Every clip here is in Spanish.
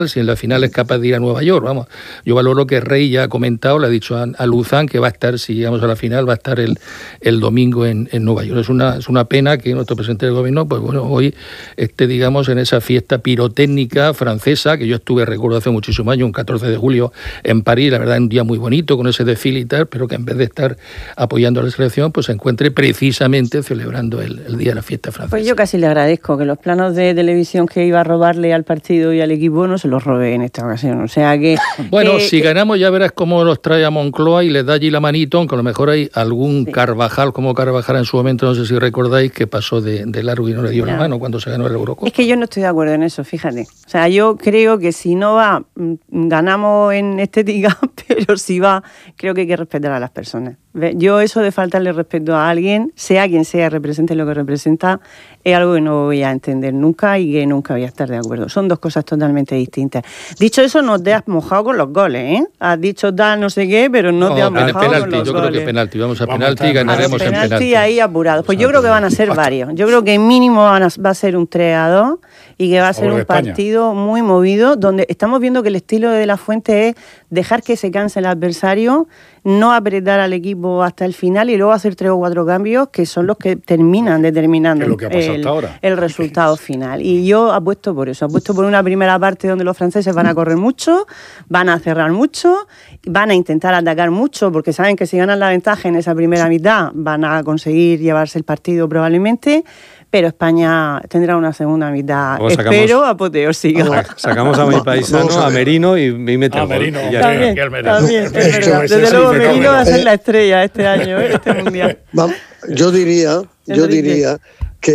si en la final es capaz de ir a Nueva York, vamos. Yo valoro que Rey ya ha comentado, le ha dicho a Luzán que va a estar, si llegamos a la final, va a estar el domingo en Nueva York. Es una pena que nuestro presidente del gobierno, pues bueno, hoy esté, digamos, en esa fiesta pirotécnica francesa, que yo recuerdo hace muchísimos años, un 14 de julio en París, la verdad, un día muy bonito con ese desfile y tal, pero que en vez de estar apoyando a la selección, pues se encuentre precisamente celebrando el día de la fiesta francesa. Pues yo casi le agradezco que los planos de televisión que iba a robarle al partido y al equipo no se los robe en esta ocasión, o sea que... Bueno, si ganamos ya verás cómo los trae a Moncloa y les da allí la manito, aunque a lo mejor hay algún Carvajal, como Carvajal en su momento, no sé si recordáis, que pasó de largo y no le dio la mano cuando se ganó el Eurocopa. Es que yo no estoy de acuerdo en eso, fíjate. O sea, yo creo que si no va, ganamos en estética, pero si va, creo que hay que respetar a las personas. Yo eso de faltarle respeto a alguien, sea quien sea, represente lo que representa, es algo que no voy a entender nunca y que nunca voy a estar de acuerdo. Son dos cosas totalmente distintas. Dicho eso, no te has mojado con los goles, ¿eh? Has dicho tal, no sé qué, pero no te has mojado penalti, con los yo goles. Creo que penalti. Vamos a penalti y ganaremos en penalti. Ahí apurados. Pues yo creo que van a ser varios. Yo creo que mínimo va a ser un 3-2 y que va a ser un partido muy movido, donde estamos viendo que el estilo de De La Fuente es dejar que se canse el adversario, no apretar al equipo hasta el final y luego hacer 3 o 4 cambios que son los que terminan determinando el resultado final. Y yo apuesto por eso, apuesto por una primera parte donde los franceses van a correr mucho, van a cerrar mucho, van a intentar atacar mucho porque saben que si ganan la ventaja en esa primera mitad van a conseguir llevarse el partido probablemente, pero España tendrá una segunda mitad, espero, apoteósica. Sacamos a mi paisano, a Merino y mete el gol. También, es verdad. Desde luego Merino va a ser la estrella este año, este mundial. Yo diría que,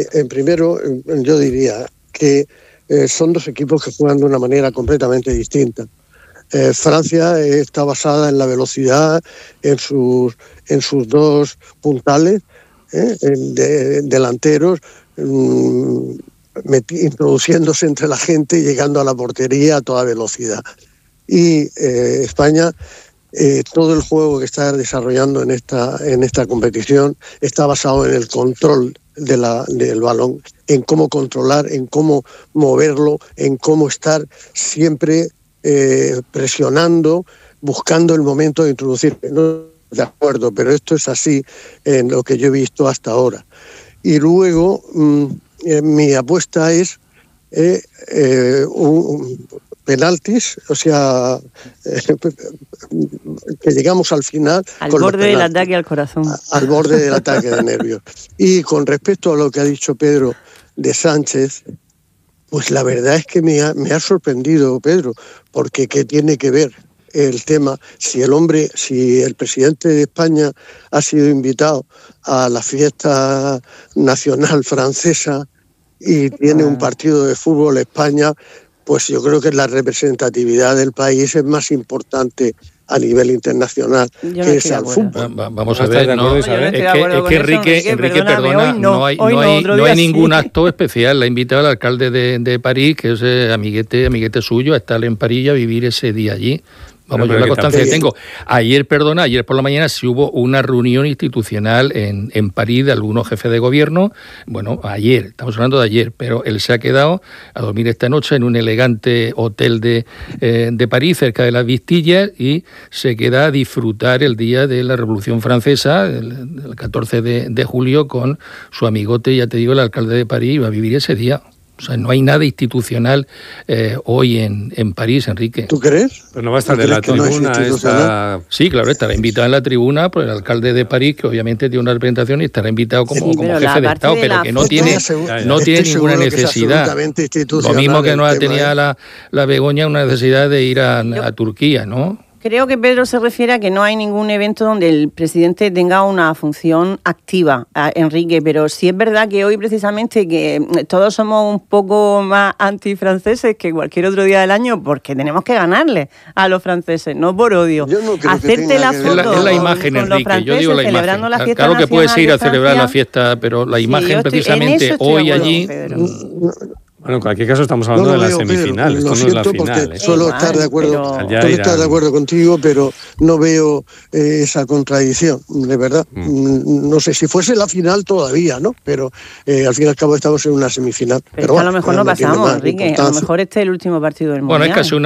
son dos equipos que juegan de una manera completamente distinta. Francia está basada en la velocidad, en sus dos puntales, delanteros, introduciéndose entre la gente y llegando a la portería a toda velocidad. Y España, todo el juego que está desarrollando en esta competición está basado en el control del balón, en cómo controlar, en cómo moverlo, en cómo estar siempre presionando, buscando el momento de introducir. No, de acuerdo, pero esto es así en lo que yo he visto hasta ahora. Y luego mi apuesta es penaltis, o sea, que llegamos al final... Al borde del ataque al corazón. Al borde del ataque de nervios. Y con respecto a lo que ha dicho Pedro de Sánchez, pues la verdad es que me ha sorprendido, Pedro, porque ¿qué tiene que ver el tema? Si el presidente de España ha sido invitado a la fiesta nacional francesa y tiene un partido de fútbol España, pues yo creo que la representatividad del país es más importante a nivel internacional que es al fútbol. Vamos a ver, es que Enrique, perdona, no hay ningún acto especial. La ha invitado al alcalde de París, que es amiguete suyo, a estar en París y a vivir ese día allí. Vamos, yo la constancia que tengo. Ayer por la mañana sí hubo una reunión institucional en París de algunos jefes de gobierno. Bueno, ayer, estamos hablando de ayer, pero él se ha quedado a dormir esta noche en un elegante hotel de París, cerca de las Vistillas, y se queda a disfrutar el día de la Revolución Francesa, el 14 de julio, con su amigote, ya te digo, el alcalde de París, y va a vivir ese día. O sea, no hay nada institucional hoy en París, Enrique. ¿Tú crees? Pero no va a estar de la tribuna. Sí, claro, estará invitado en la tribuna por el alcalde de París, que obviamente tiene una representación y estará invitado como jefe de Estado, pero que no tiene ninguna necesidad. Lo mismo que no tenía la Begoña una necesidad de ir a Turquía, ¿no? Creo que Pedro se refiere a que no hay ningún evento donde el presidente tenga una función activa, Enrique, pero sí es verdad que hoy precisamente que todos somos un poco más antifranceses que cualquier otro día del año porque tenemos que ganarle a los franceses, no por odio. Yo no creo hacerte la foto es la imagen, Enrique, yo digo la imagen. La claro que puedes ir a celebrar la fiesta, pero la imagen precisamente hoy allí... Bueno, en cualquier caso estamos hablando de la semifinal, esto no es la final. Suelo estar de acuerdo contigo, pero no veo esa contradicción, de verdad. No sé, si fuese la final todavía, ¿no? Pero al fin y al cabo estamos en una semifinal. Pero a lo mejor no pasamos, Enrique, a lo mejor este es el último partido del Mundial. Bueno, es casi